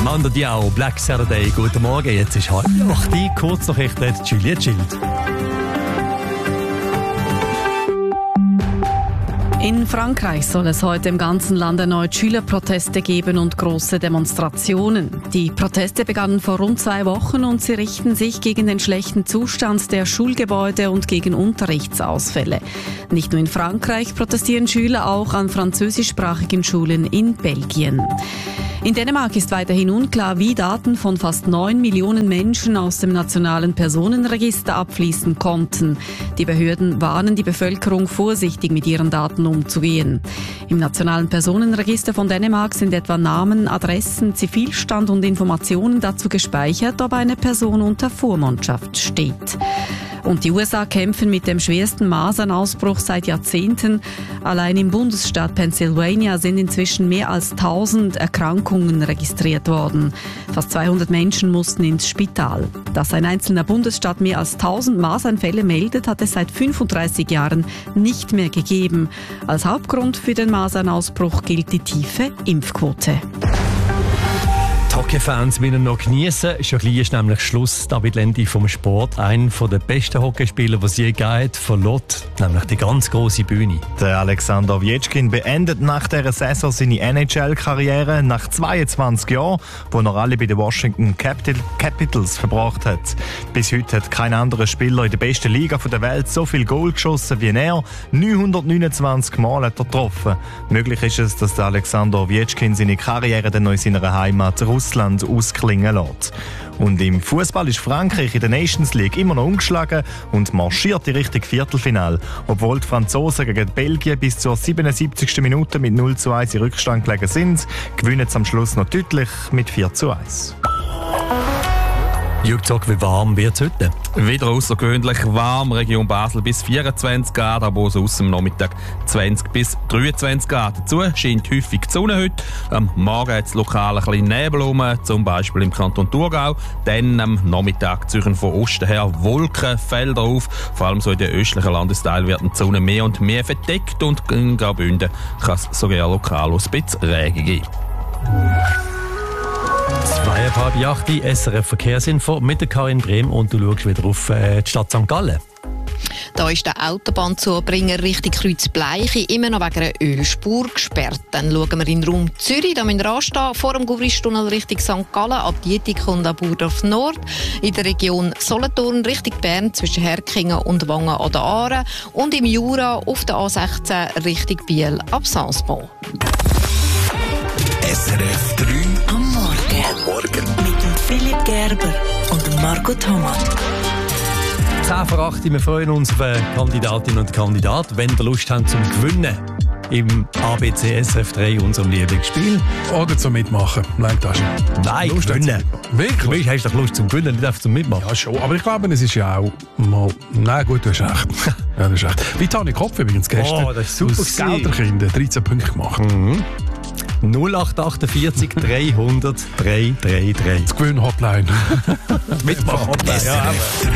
Mando Diao, Black Saturday, guten Morgen, jetzt ist 7:30, kurz noch echt Julia Schild. In Frankreich soll es heute im ganzen Land erneut Schülerproteste geben und große Demonstrationen. Die Proteste begannen vor rund 2 Wochen und sie richten sich gegen den schlechten Zustand der Schulgebäude und gegen Unterrichtsausfälle. Nicht nur in Frankreich protestieren Schüler, auch an französischsprachigen Schulen in Belgien. In Dänemark ist weiterhin unklar, wie Daten von fast 9 Millionen Menschen aus dem nationalen Personenregister abfließen konnten. Die Behörden warnen die Bevölkerung, vorsichtig mit ihren Daten umzugehen. Im nationalen Personenregister von Dänemark sind etwa Namen, Adressen, Zivilstand und Informationen dazu gespeichert, ob eine Person unter Vormundschaft steht. Und die USA kämpfen mit dem schwersten Masernausbruch seit Jahrzehnten. Allein im Bundesstaat Pennsylvania sind inzwischen mehr als 1000 Erkrankungen registriert worden. Fast 200 Menschen mussten ins Spital. Dass ein einzelner Bundesstaat mehr als 1000 Masernfälle meldet, hat es seit 35 Jahren nicht mehr gegeben. Als Hauptgrund für den Masernausbruch gilt die tiefe Impfquote. Die Hockey-Fans müssen noch geniessen. Schon gleich ist nämlich Schluss. David Lendi vom Sport, einer der besten Hockeyspieler, die es je gegeben verlor nämlich die ganz grosse Bühne. Der Alexander Ovechkin beendet nach dieser Saison seine NHL-Karriere nach 22 Jahren, wo er alle bei den Washington Capitals verbracht hat. Bis heute hat kein anderer Spieler in der besten Liga der Welt so viel Goal geschossen wie er. 929 Mal hat er getroffen. Möglich ist es, dass der Alexander Ovechkin seine Karriere dann noch in seiner Heimat Russland ausklingen lässt. Und im Fußball ist Frankreich in der Nations League immer noch ungeschlagen und marschiert in Richtung Viertelfinale. Obwohl die Franzosen gegen Belgien bis zur 77. Minute mit 0:1 in Rückstand gelegen sind, gewinnen sie am Schluss noch deutlich mit 4:1. Jürg, wie warm wird es heute? Wieder außergewöhnlich warm, Region Basel bis 24 Grad, aber so aus dem Nachmittag 20 bis 23 Grad. Dazu scheint häufig die Sonne heute. Am Morgen hat es lokal ein bisschen Nebel rum, zum Beispiel im Kanton Thurgau. Dann am Nachmittag ziehen von Osten her Wolkenfelder auf. Vor allem so in den östlichen Landesteilen wird die Sonne mehr und mehr verdeckt und in Graubünden kann es sogar lokal ein bisschen Regen geben. 7:30, SRF Verkehrsinfo mit der Karin Brehm und du schaust wieder auf die Stadt St. Gallen. Da ist der Autobahnzubringer Richtung Kreuz Bleiche immer noch wegen einer Ölspur gesperrt. Dann schauen wir in den Raum Zürich, da müssen wir anstehen, vor dem Guvristunnel Richtung St. Gallen, ab Dietik und ab Burdorf Nord. In der Region Solothurn Richtung Bern zwischen Herkingen und Wangen an der Aare. Und im Jura auf der A16 Richtung Biel ab Sansbon. SRF 3 am Morgen. Mit dem Philipp Gerber und dem Marco Thomas. 7:08, wir freuen uns auf Kandidatinnen und Kandidaten, wenn ihr Lust habt zum Gewinnen im ABC SRF 3, unserem Lieblingsspiel. Oder zum Mitmachen. Nein, das ist Nein, Lust gewinnen. Wirklich? Du hast doch Lust zum Gewinnen, nicht einfach zum Mitmachen. Ja, schon. Aber ich glaube, es ist ja auch mal... Nein, gut, du hast recht. Ja, du hast recht. Wie Tani Kopf übrigens gestern. Oh, das ist super. Aus Gelderkinder 13 Punkte gemacht. 0848 300 333. Das Gewinn-Hotline. Mitmachen-Hotline. Ja,